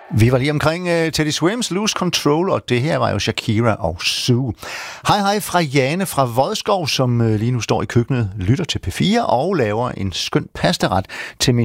Vi var lige omkring Teddy Swims Lose Control, og det her var jo Shakira og Sue. Hej fra Jane fra Vodskov, som lige nu står i køkkenet, lytter til P4 og laver en skøn pastaret til min